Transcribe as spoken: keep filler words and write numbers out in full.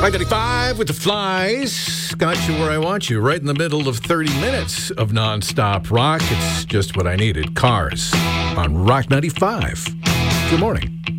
Rock ninety-five with the Flies. Got you where I want you, right in the middle of thirty minutes of nonstop rock. It's just what I needed. Cars on Rock ninety-five. Good morning.